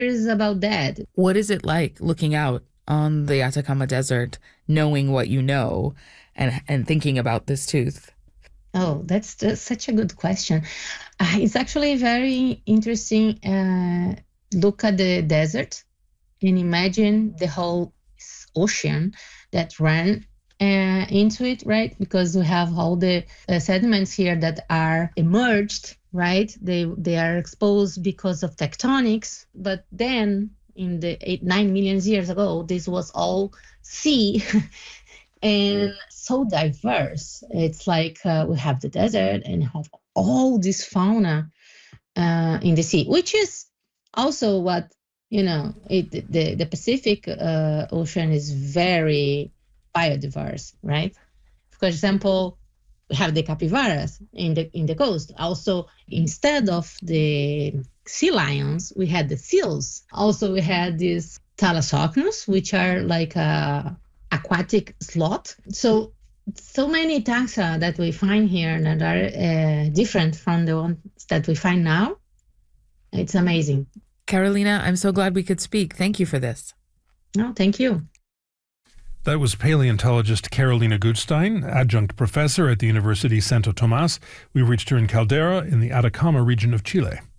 Curious about that. What is it like looking out on the Atacama Desert, knowing what you know, and thinking about this tooth? Oh, that's such a good question. It's actually very interesting. Look at the desert and imagine the whole ocean that ran into it, right? Because we have all the sediments here that are emerged, right? They are exposed because of tectonics, but then in the 8, 9 million years ago, this was all sea and so diverse. It's like we have the desert and have all this fauna in the sea, which is also what the Pacific Ocean is very biodiverse, right? For example, we have the capybaras in the coast. Also, instead of the sea lions, we had the seals. Also, we had these thalassocnus, which are like a aquatic sloth. So many taxa that we find here that are different from the ones that we find now. It's amazing. Carolina, I'm so glad we could speak. Thank you for this. No, thank you. That was paleontologist Carolina Gutstein, adjunct professor at the University Santo Tomas. We reached her in Caldera in the Atacama region of Chile.